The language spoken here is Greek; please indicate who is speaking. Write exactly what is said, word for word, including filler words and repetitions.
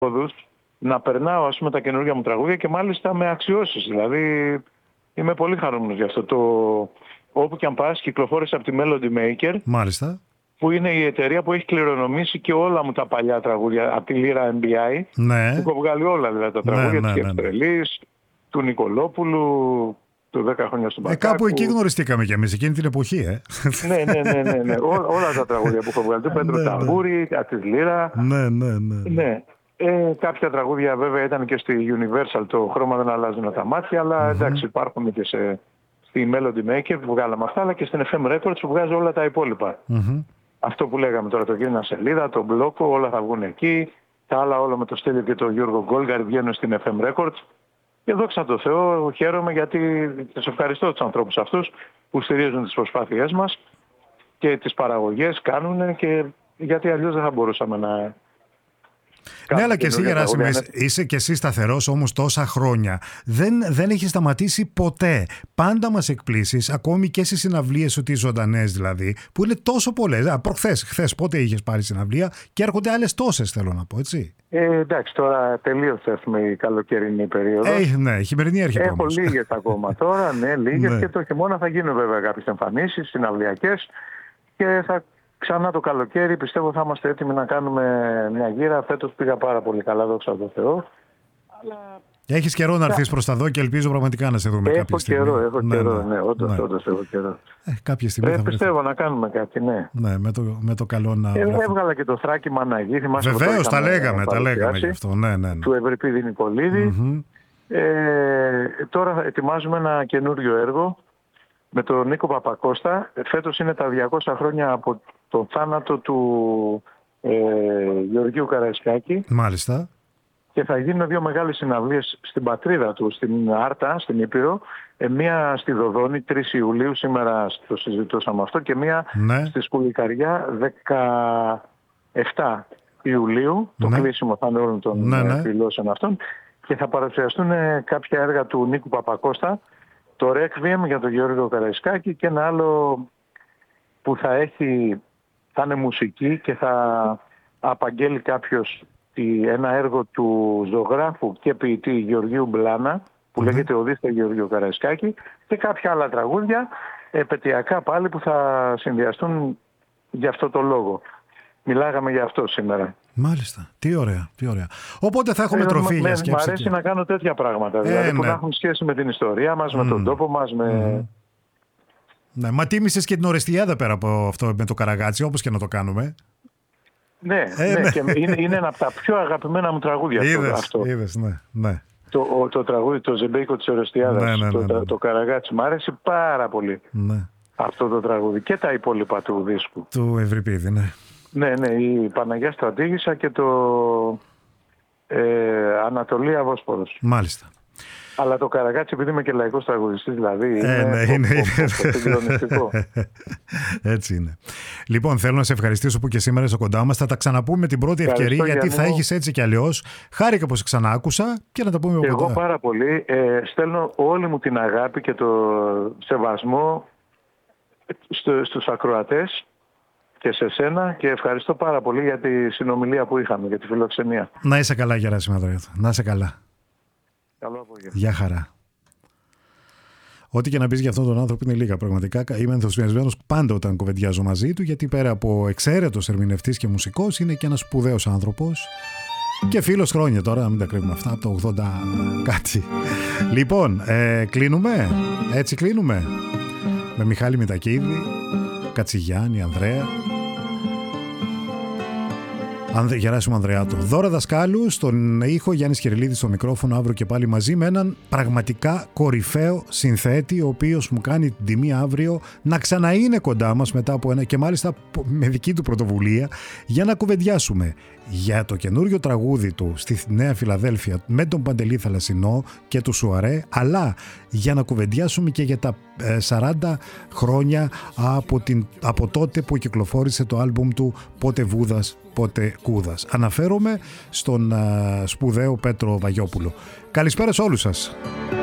Speaker 1: να περνάω ας πούμε τα καινούργια μου τραγούδια και μάλιστα με αξιώσεις. Δηλαδή είμαι πολύ χαρούμενος γι' αυτό. Το όπου και αν πας κυκλοφόρησε από τη Melody Maker.
Speaker 2: Μάλιστα.
Speaker 1: Που είναι η εταιρεία που έχει κληρονομήσει και όλα μου τα παλιά τραγούδια από τη Λύρα εμ μπι άι.
Speaker 2: Ναι.
Speaker 1: Έχω βγάλει όλα δηλαδή τα τραγούδια
Speaker 2: ναι,
Speaker 1: της
Speaker 2: ναι, ναι.
Speaker 1: Γευτρελής, του Νικολόπουλου, του δέκα χρόνια στον
Speaker 2: Ε,
Speaker 1: Μπακάκου.
Speaker 2: κάπου εκεί γνωριστήκαμε κι εμείς, εκείνη την εποχή, ε.
Speaker 1: ναι, ναι, ναι, ναι, ναι. Ό, όλα τα τραγούδια που έχω βγάλει. Του Πέτρο
Speaker 2: ναι,
Speaker 1: Ταμπούρη, από τη Λύρα.
Speaker 2: Ναι, ναι, ναι.
Speaker 1: ναι. Ε, κάποια τραγούδια βέβαια ήταν και στη Universal, το χρώμα δεν αλλάζουν τα μάτια, αλλά mm-hmm. εντάξει υπάρχουν και σε, στη Melody Maker που βγάλαμε αυτά, αλλά και στην εφ εμ Records που βγάζει όλα τα υπόλοιπα. Mm-hmm. Αυτό που λέγαμε τώρα, το Γίνα Σελίδα, το Μπλόκο, όλα θα βγουν εκεί. Τα άλλα όλα με το Στέλιο και τον Γιώργο Γκόλγαρη βγαίνουν στην εφ εμ Records. Και δόξα τω Θεώ, χαίρομαι γιατί τους ευχαριστώ τους ανθρώπους αυτούς που στηρίζουν τις προσπάθειές μας και τις παραγωγές κάνουν και γιατί αλλιώς δεν θα μπορούσαμε να...
Speaker 2: Ναι, αλλά και εσύ, Γεράσιμε, είσαι και εσύ σταθερός όμως τόσα χρόνια. Δεν, δεν έχει σταματήσει ποτέ. Πάντα μας εκπλήσεις, ακόμη και στις συναυλίες ότι ζωντανές δηλαδή, που είναι τόσο πολλές. Προχθές, χθες, πότε είχες πάρει συναυλία και έρχονται άλλες τόσες, θέλω να πω, έτσι.
Speaker 1: Ε, εντάξει, τώρα τελείωσε η καλοκαιρινή περίοδος.
Speaker 2: Ε, ναι, η χειμερινή έρχεται.
Speaker 1: Έχω
Speaker 2: όμως.
Speaker 1: λίγες ακόμα τώρα, ναι, λίγες.
Speaker 2: Ναι.
Speaker 1: Και το χειμώνα θα γίνουν βέβαια κάποιες εμφανίσεις συναυλιακές και θα. Ξανά το καλοκαίρι πιστεύω θα είμαστε έτοιμοι να κάνουμε μια γύρα. Φέτος πήγα πάρα πολύ καλά, δόξα τω Θεώ. Αλλά...
Speaker 2: Έχεις καιρό να έρθεις προς τα δω και ελπίζω πραγματικά να σε δούμε
Speaker 1: έχω
Speaker 2: κάποια στιγμή.
Speaker 1: Καιρό, έχω
Speaker 2: ναι,
Speaker 1: καιρό,
Speaker 2: ναι,
Speaker 1: ναι, όντως,
Speaker 2: ναι.
Speaker 1: όντως έχω καιρό.
Speaker 2: Ε, κάποια στιγμή
Speaker 1: ε,
Speaker 2: θα
Speaker 1: πιστεύω
Speaker 2: βρεθεί.
Speaker 1: να κάνουμε κάτι, ναι.
Speaker 2: Ναι, με το, με το καλό να...
Speaker 1: Ε, έβγαλα και το Θράκη Μαναγή, θυμάσαι.
Speaker 2: Βεβαίως, τα λέγαμε, τα λέγαμε γι' αυτό. Ναι, ναι, ναι.
Speaker 1: Του Ευρυπίδη Νικολίδη.
Speaker 2: Mm-hmm.
Speaker 1: Ε, τώρα ετοιμάζουμε ένα καινούριο έργο με τον Νίκο Παπακώστα. Φέτος είναι τα διακόσια χρόνια από το θάνατο του ε, Γεωργίου Καραϊσκάκη.
Speaker 2: Μάλιστα.
Speaker 1: Και θα γίνουν δύο μεγάλες συναυλίες στην πατρίδα του, στην Άρτα, στην Ήπειρο. Ε, μία στη Δοδόνη, τρεις Ιουλίου, σήμερα το συζητούσαμε αυτό, και μία
Speaker 2: ναι.
Speaker 1: στη Σκουλικαριά, δεκαεφτά Ιουλίου. Το
Speaker 2: ναι.
Speaker 1: κλείσιμο θα είναι όλων των
Speaker 2: ναι, ναι.
Speaker 1: εκδηλώσεων αυτών. Και θα παρουσιαστούν κάποια έργα του Νίκου Παπακώστα, το Requiem για τον Γεώργιο Καραϊσκάκη και ένα άλλο που θα έχει, θα είναι μουσική και θα απαγγέλει κάποιος ένα έργο του ζωγράφου και ποιητή Γεωργίου Μπλάνα που mm-hmm. λέγεται Οδύσσια Γεωργίου Καραϊσκάκη, και κάποια άλλα τραγούδια επαιτειακά πάλι που θα συνδυαστούν για αυτό το λόγο. Μιλάγαμε για αυτό σήμερα.
Speaker 2: Μάλιστα. Τι ωραία, τι ωραία. Οπότε θα έχουμε
Speaker 1: ε,
Speaker 2: τροφή
Speaker 1: με,
Speaker 2: για σκέψη.
Speaker 1: Μ' αρέσει
Speaker 2: και...
Speaker 1: να κάνω τέτοια πράγματα.
Speaker 2: Ε,
Speaker 1: δηλαδή
Speaker 2: ναι.
Speaker 1: που να έχουν σχέση με την ιστορία μας, mm. με τον τόπο μας. Με...
Speaker 2: Mm. Ναι, μα τίμησες και την Ορεστιάδα πέρα από αυτό με το Καραγάτσι, όπως και να το κάνουμε.
Speaker 1: Ναι,
Speaker 2: ε,
Speaker 1: ναι,
Speaker 2: ναι.
Speaker 1: Και είναι, είναι ένα από τα πιο αγαπημένα μου τραγούδια.
Speaker 2: Είδες,
Speaker 1: αυτό.
Speaker 2: Είδες, ναι, ναι.
Speaker 1: Το, ο, το τραγούδι, το Ζεμπέικο της Ορεστιάδας,
Speaker 2: ναι, ναι, ναι, ναι, ναι.
Speaker 1: το, το Καραγάτσι. Μ' άρεσε πάρα πολύ
Speaker 2: ναι.
Speaker 1: αυτό το τραγούδι και τα υπόλοιπα του δίσκου.
Speaker 2: Του Ευρυπίδη, ναι.
Speaker 1: Ναι, ναι, η Παναγιά Στρατήγισσα και το ε, Ανατολία Βόσπορος.
Speaker 2: Μάλιστα.
Speaker 1: Αλλά το Καραγάτσι, επειδή είμαι και λαϊκός τραγουδιστής, δηλαδή είναι,
Speaker 2: ε, ναι, είναι,
Speaker 1: συγκλονιστικό.
Speaker 2: Έτσι είναι. Λοιπόν, θέλω να σε ευχαριστήσω που και σήμερα είσαι κοντά μας. Θα τα ξαναπούμε την πρώτη ευκαιρία, γιατί Γιάννη θα έχεις έτσι κι αλλιώς. Χάρηκα που σε ξανάκουσα και να τα πούμε από
Speaker 1: εγώ
Speaker 2: κοντά.
Speaker 1: πάρα πολύ. Ε, στέλνω όλη μου την αγάπη και το σεβασμό στο, στους ακροατές και σε σένα, και ευχαριστώ πάρα πολύ για τη συνομιλία που είχαμε, για τη φιλοξενία.
Speaker 2: Να είσαι καλά, Γεράσιμε Ανδρεάτο. Να είσαι καλά.
Speaker 1: Καλό απόγευμα.
Speaker 2: Γεια χαρά. Ό,τι και να πεις για αυτόν τον άνθρωπο είναι λίγα πραγματικά. Είμαι ενθουσιασμένος πάντα όταν κουβεντιάζω μαζί του, γιατί πέρα από εξαίρετος ερμηνευτής και μουσικός, είναι και ένας σπουδαίος άνθρωπος και φίλος χρόνια τώρα, να μην τα κρύβουμε αυτά, από το ογδόντα κάτι. Λοιπόν, ε, κλείνουμε. Έτσι κλείνουμε. Με Μιχάλη Μητακίδη, Κατσιγιάννη, Ανδρέα. Ανδε, Γεράσιμο Ανδρεάτο. Δώρα Δασκάλου στον ήχο, Γιάννης Κυριλίδης στο μικρόφωνο, αύριο και πάλι μαζί με έναν πραγματικά κορυφαίο συνθέτη, ο οποίος μου κάνει την τιμή αύριο να ξαναείνε κοντά μας μετά από ένα, και μάλιστα με δική του πρωτοβουλία, για να κουβεντιάσουμε για το καινούριο τραγούδι του στη Νέα Φιλαδέλφια με τον Παντελή Θαλασσινό και του Σουαρέ, αλλά για να κουβεντιάσουμε και για τα ε, σαράντα χρόνια από, την, από τότε που κυκλοφόρησε το άλμπουμ του «Πότε Βούδας, πότε Κούδας». Αναφέρομαι στον α, σπουδαίο Πέτρο Βαγιόπουλο. Καλησπέρα σε όλους σας.